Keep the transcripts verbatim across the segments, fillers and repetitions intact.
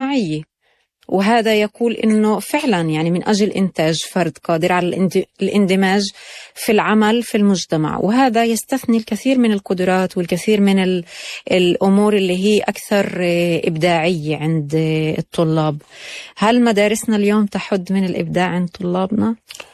المجتمعية، وهذا يقول إنه فعلا يعني من أجل إنتاج فرد قادر على الاندماج في العمل في المجتمع، وهذا يستثني الكثير من القدرات والكثير من الأمور اللي هي أكثر إبداعية عند الطلاب. هل مدارسنا اليوم تحد من الإبداع عند طلابنا؟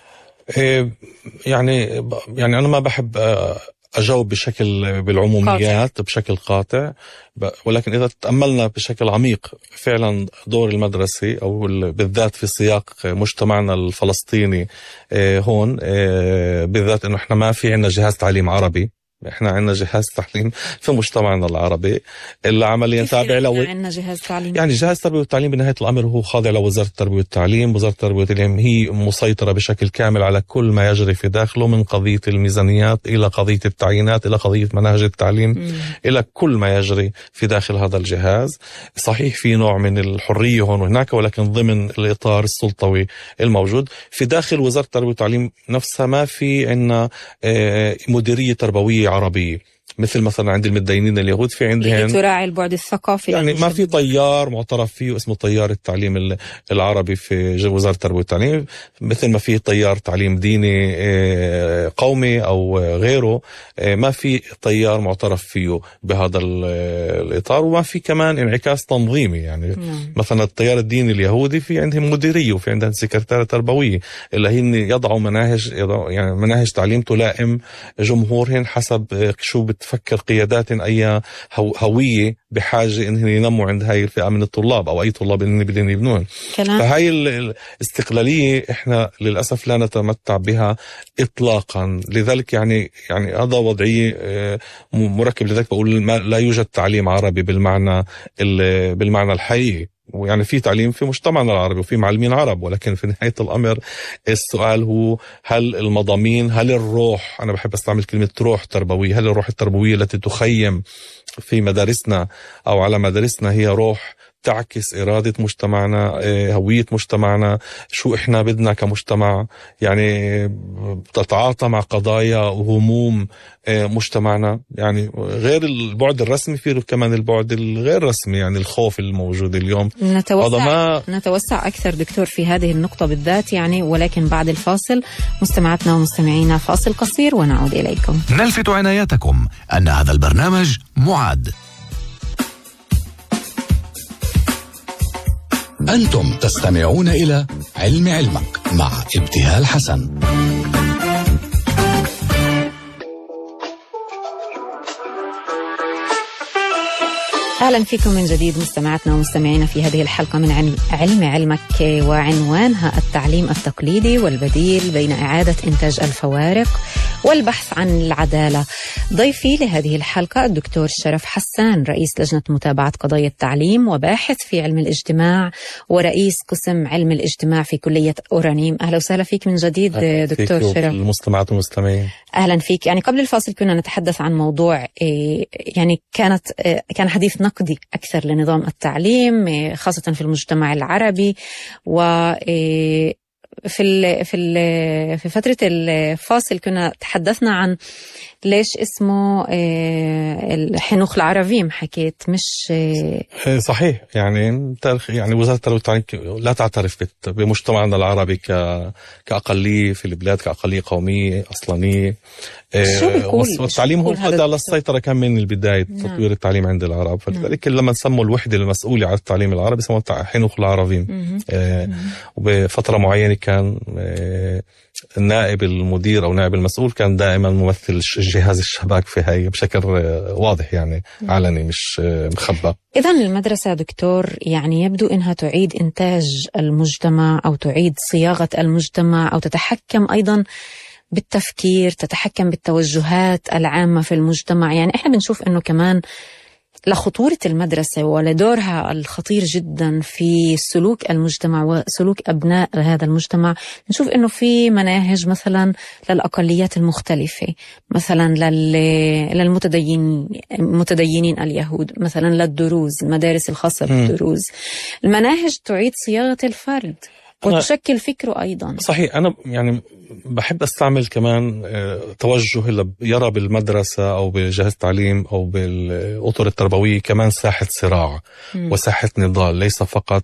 يعني يعني أنا ما بحب أجاوب بشكل بالعموميات قاطع. بشكل قاطع، ولكن إذا تأملنا بشكل عميق فعلا دور المدرسة أو بالذات في سياق مجتمعنا الفلسطيني هون، بالذات إنه إحنا ما في عنا جهاز تعليم عربي، احنا عندنا جهاز تعليم في مجتمعنا العربي اللي عمليا تابع لو عندنا جهاز تعليم، يعني جهاز التربية والتعليم بنهاية الأمر هو خاضع لوزارة التربية والتعليم. وزارة التربية والتعليم هي مسيطرة بشكل كامل على كل ما يجري في داخله، من قضية الميزانيات إلى قضية التعيينات إلى قضية مناهج التعليم م. إلى كل ما يجري في داخل هذا الجهاز. صحيح في نوع من الحرية هون وهناك، ولكن ضمن الإطار السلطوي الموجود في داخل وزارة التربية والتعليم نفسها. ما في عنا مديرية تربوية عربية مثل مثلا عند المتدينين اليهود في عندهم تراعي البعد الثقافي، يعني ما في طيار معترف فيه اسمه طيار التعليم العربي في وزارة التربية والتعليم، مثل ما في طيار تعليم ديني قومي أو غيره. ما في طيار معترف فيه بهذا الإطار، وما في كمان انعكاس تنظيمي. يعني مم. مثلا الطيار الديني اليهودي في عندهم مديرية وفي عندهم سكرتارة تربوية اللي هن يضعوا مناهج يضعوا يعني مناهج تعليم تلائم جمهورهم حسب شو بتفكر قيادات أي هوية بحاجة إنهم ينموا عند هاي الفئة من الطلاب أو أي طلاب إنهم بدهم يبنون. فهاي الاستقلالية إحنا للأسف لا نتمتع بها إطلاقا. لذلك يعني يعني هذا وضعية مركب. لذلك بقول ما لا يوجد تعليم عربي بالمعنى بالمعنى الحقيقي. ويعني في تعليم في مجتمعنا العربي وفي معلمين عرب، ولكن في نهاية الأمر السؤال هو هل المضامين، هل الروح، أنا بحب أستعمل كلمة روح تربوية، هل الروح التربوية التي تخيم في مدارسنا أو على مدارسنا هي روح تعكس إرادة مجتمعنا، هوية مجتمعنا، شو إحنا بدنا كمجتمع، يعني تتعاطى مع قضايا وهموم مجتمعنا. يعني غير البعد الرسمي في كمان البعد الغير رسمي، يعني الخوف الموجود اليوم. نتوسع, ما... نتوسع أكثر دكتور في هذه النقطة بالذات يعني، ولكن بعد الفاصل. مستمعاتنا ومستمعينا فاصل قصير ونعود إليكم. نلفت عنايتكم أن هذا البرنامج معد. أنتم تستمعون إلى علم علمك مع ابتهال حسن. أهلا فيكم من جديد مستمعاتنا ومستمعينا في هذه الحلقة من علم علمك، وعنوانها التعليم التقليدي والبديل بين إعادة إنتاج الفوارق والبحث عن العدالة. ضيفي لهذه الحلقة الدكتور شرف حسان، رئيس لجنة متابعة قضايا التعليم وباحث في علم الاجتماع ورئيس قسم علم الاجتماع في كلية أورانيم. أهلا وسهلا فيك من جديد دكتور شرف. المستمعات والمستمعين أهلا فيك. يعني قبل الفاصل كنا نتحدث عن موضوع يعني كانت كان حديث نقدي أكثر لنظام التعليم خاصة في المجتمع العربي، و في ال في ال في فترة الفاصل كنا تحدثنا عن ليش اسمه الحنوخ العربيم، حكيت مش صحيح. يعني يعني وزارة التربية والتعليم لا تعترف بمجتمعنا العربي كأقلية في البلاد، كأقلية قومية أصلانية. والتعليم هو قد على السيطرة كان من البداية تطوير التعليم عند العرب، فلذلك لما سموا الوحدة المسؤولة عن التعليم العربي سموها حنوخ العربيم. وبفترة معينة كان النائب المدير أو نائب المسؤول كان دائما ممثل جهاز الشباك في هاي بشكل واضح، يعني علني مش مخبى. إذن المدرسة دكتور يعني يبدو إنها تعيد إنتاج المجتمع أو تعيد صياغة المجتمع أو تتحكم أيضا بالتفكير، تتحكم بالتوجهات العامة في المجتمع. يعني إحنا بنشوف إنه كمان لخطورة المدرسة ولدورها الخطير جدا في سلوك المجتمع وسلوك أبناء هذا المجتمع، نشوف إنه في مناهج مثلا للأقليات المختلفة، مثلا للمتدينين المتدينين اليهود، مثلا للدروز، المدارس الخاصة بالدروز. المناهج تعيد صياغة الفرد وتشكل فكره أيضا. صحيح. أنا يعني بحب أستعمل كمان توجه اللي يرى بالمدرسة أو بجهاز التعليم أو بالأطر التربوية كمان ساحة صراع م. وساحة نضال، ليس فقط